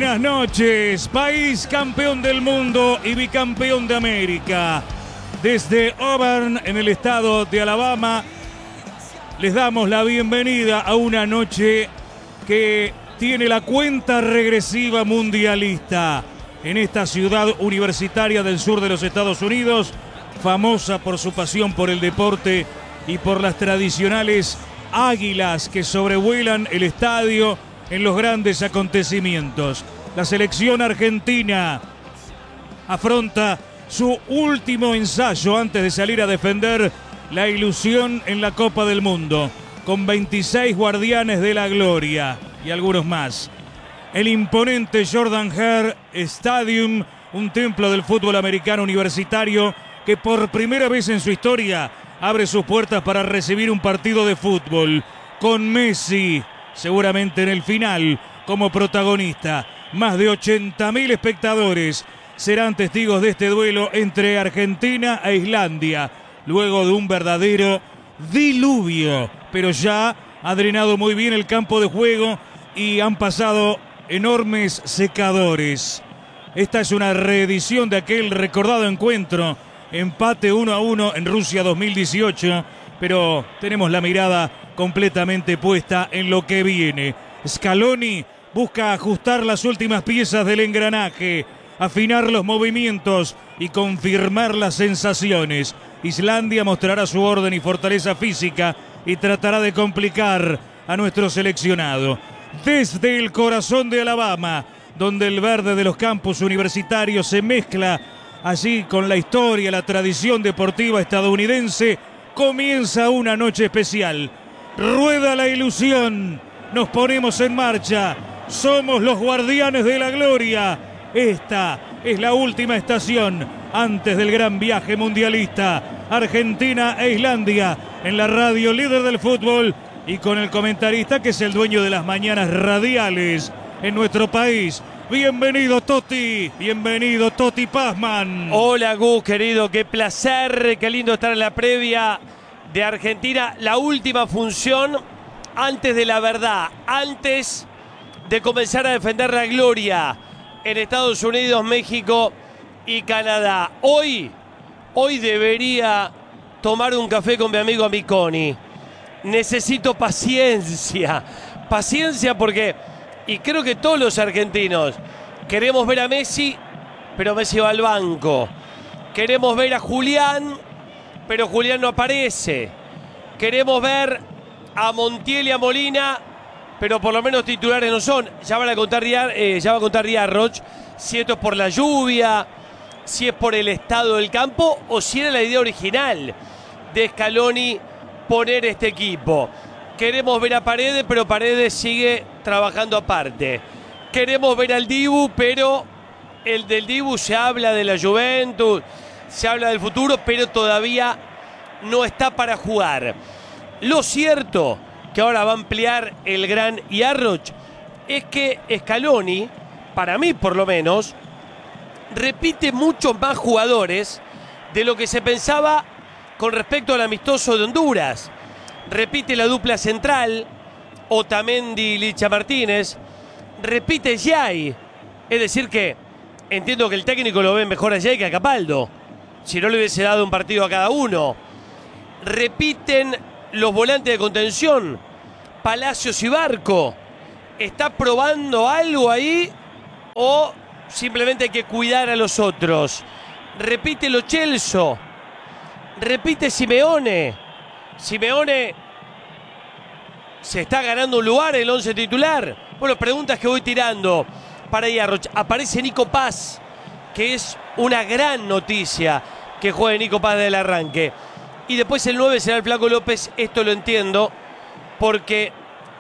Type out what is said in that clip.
Buenas noches, país campeón del mundo y bicampeón de América. Desde Auburn, en el estado de Alabama, les damos la bienvenida a una noche que tiene la cuenta regresiva mundialista. En esta ciudad universitaria del sur de los Estados Unidos, famosa por su pasión por el deporte y por las tradicionales águilas que sobrevuelan el estadio en los grandes acontecimientos. La selección argentina afronta su último ensayo antes de salir a defender la ilusión en la Copa del Mundo, con 26 guardianes de la gloria y algunos más. El imponente Jordan Hare Stadium, un templo del fútbol americano universitario que por primera vez en su historia abre sus puertas para recibir un partido de fútbol, con Messi seguramente en el final como protagonista. Más de 80.000 espectadores serán testigos de este duelo entre Argentina e Islandia, luego de un verdadero diluvio, pero ya ha drenado muy bien el campo de juego y han pasado enormes secadores. Esta es una reedición de aquel recordado encuentro, empate 1-1 en Rusia 2018, pero tenemos la mirada completamente puesta en lo que viene. Scaloni busca ajustar las últimas piezas del engranaje, afinar los movimientos y confirmar las sensaciones. Islandia mostrará su orden y fortaleza física y tratará de complicar a nuestro seleccionado. Desde el corazón de Alabama, donde el verde de los campus universitarios se mezcla allí con la historia, la tradición deportiva estadounidense, comienza una noche especial. Rueda la ilusión, nos ponemos en marcha, somos los guardianes de la gloria. Esta es la última estación antes del gran viaje mundialista. Argentina e Islandia en la radio líder del fútbol y con el comentarista que es el dueño de las mañanas radiales en nuestro país. Bienvenido Toti Pazman. Hola Gus, querido, qué placer, qué lindo estar en la previa de Argentina. La última función antes de la verdad, antes de comenzar a defender la gloria en Estados Unidos, México y Canadá. Hoy debería tomar un café con mi amigo Amiconi. Necesito paciencia porque, y creo que todos los argentinos, queremos ver a Messi, pero Messi va al banco. Queremos ver a Julián, pero Julián no aparece. Queremos ver a Montiel y a Molina, pero por lo menos titulares no son. Ya va a contar Yarroch si esto es por la lluvia, si es por el estado del campo o si era la idea original de Scaloni poner este equipo. Queremos ver a Paredes, pero Paredes sigue trabajando aparte. Queremos ver al Dibu, pero el del Dibu se habla de la Juventus, se habla del futuro, pero todavía no está para jugar. Lo cierto, que ahora va a ampliar el gran Yarroch, es que Scaloni, para mí por lo menos, repite muchos más jugadores de lo que se pensaba con respecto al amistoso de Honduras. Repite la dupla central, Otamendi y Licha Martínez. Repite Yay. Es decir que entiendo que el técnico lo ve mejor a Yay que a Capaldo, si no le hubiese dado un partido a cada uno. Repiten los volantes de contención, Palacios y Barco. ¿Está probando algo ahí o simplemente hay que cuidar a los otros? Repite Lo Celso. Repite Simeone. Simeone se está ganando un lugar en el 11 titular. Bueno, preguntas que voy tirando para Yarroch. Aparece Nico Paz, que es una gran noticia que juegue Nico Paz del arranque. Y después el 9 será el Flaco López. Esto lo entiendo porque